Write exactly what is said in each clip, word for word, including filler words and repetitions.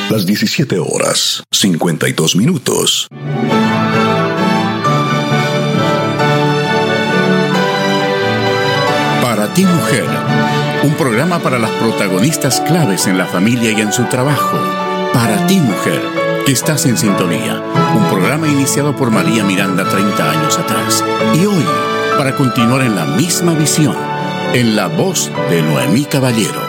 Las diecisiete horas, cincuenta y dos minutos. Para ti, mujer, un programa para las protagonistas claves en la familia y en su trabajo. Para ti, mujer, que estás en sintonía. Un programa iniciado por María Miranda treinta años atrás. Y hoy, para continuar en la misma visión, en la voz de Noemí Caballero.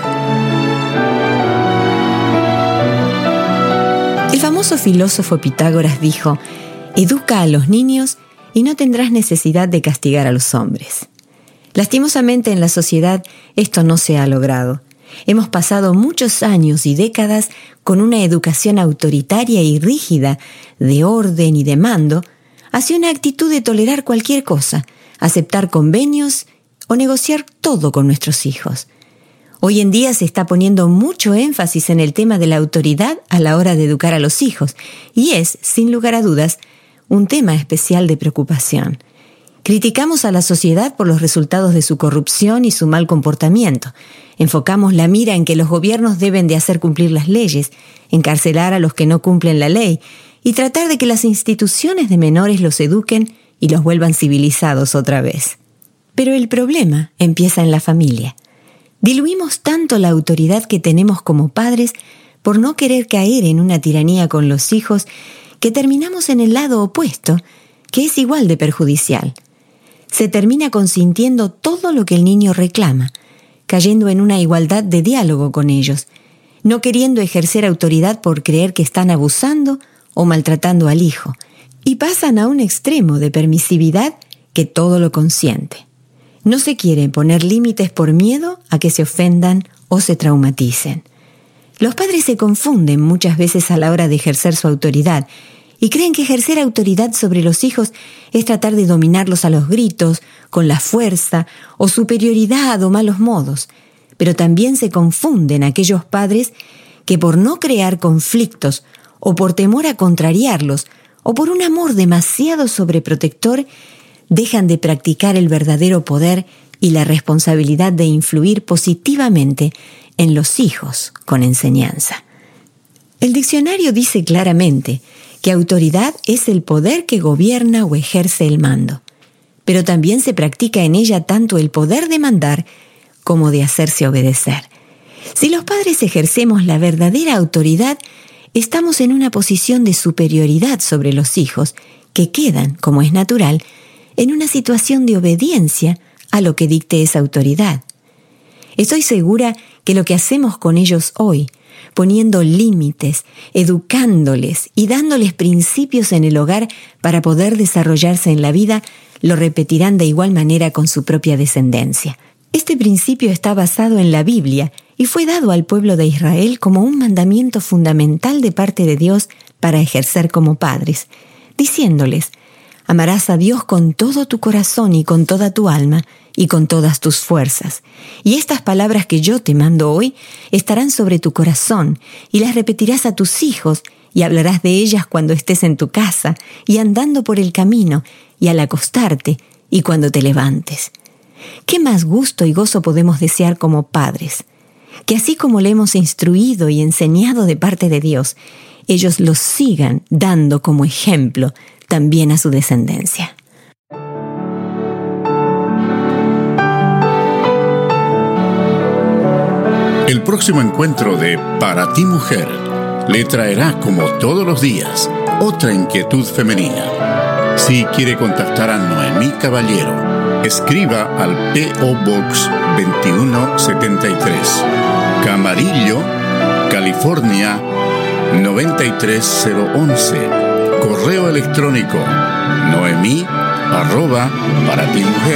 El famoso filósofo Pitágoras dijo: educa a los niños y no tendrás necesidad de castigar a los hombres. Lastimosamente en la sociedad esto no se ha logrado. Hemos pasado muchos años y décadas con una educación autoritaria y rígida, de orden y de mando, hacia una actitud de tolerar cualquier cosa, aceptar convenios o negociar todo con nuestros hijos. Hoy en día se está poniendo mucho énfasis en el tema de la autoridad a la hora de educar a los hijos, y es, sin lugar a dudas, un tema especial de preocupación. Criticamos a la sociedad por los resultados de su corrupción y su mal comportamiento. Enfocamos la mira en que los gobiernos deben de hacer cumplir las leyes, encarcelar a los que no cumplen la ley y tratar de que las instituciones de menores los eduquen y los vuelvan civilizados otra vez. Pero el problema empieza en la familia. Diluimos tanto la autoridad que tenemos como padres por no querer caer en una tiranía con los hijos que terminamos en el lado opuesto, que es igual de perjudicial. Se termina consintiendo todo lo que el niño reclama, cayendo en una igualdad de diálogo con ellos, no queriendo ejercer autoridad por creer que están abusando o maltratando al hijo, y pasan a un extremo de permisividad que todo lo consiente. No se quiere poner límites por miedo a que se ofendan o se traumaticen. Los padres se confunden muchas veces a la hora de ejercer su autoridad y creen que ejercer autoridad sobre los hijos es tratar de dominarlos a los gritos, con la fuerza o superioridad o malos modos. Pero también se confunden aquellos padres que por no crear conflictos o por temor a contrariarlos o por un amor demasiado sobreprotector, dejan de practicar el verdadero poder y la responsabilidad de influir positivamente en los hijos con enseñanza. El diccionario dice claramente que autoridad es el poder que gobierna o ejerce el mando, pero también se practica en ella tanto el poder de mandar como de hacerse obedecer. Si los padres ejercemos la verdadera autoridad, estamos en una posición de superioridad sobre los hijos, que quedan, como es natural, en una situación de obediencia a lo que dicte esa autoridad. Estoy segura que lo que hacemos con ellos hoy, poniendo límites, educándoles y dándoles principios en el hogar para poder desarrollarse en la vida, lo repetirán de igual manera con su propia descendencia. Este principio está basado en la Biblia y fue dado al pueblo de Israel como un mandamiento fundamental de parte de Dios para ejercer como padres, diciéndoles: amarás a Dios con todo tu corazón y con toda tu alma y con todas tus fuerzas. Y estas palabras que yo te mando hoy estarán sobre tu corazón, y las repetirás a tus hijos, y hablarás de ellas cuando estés en tu casa, y andando por el camino, y al acostarte, y cuando te levantes. ¿Qué más gusto y gozo podemos desear como padres? Que así como le hemos instruido y enseñado de parte de Dios, ellos los sigan dando como ejemplo también a su descendencia. El próximo encuentro de Para ti, mujer le traerá, como todos los días, otra inquietud femenina. Si quiere contactar a Noemí Caballero, escriba al P O Box veintiuno setenta y tres, Camarillo, California noventa y tres cero once. Correo electrónico noemí arroba para ti mujer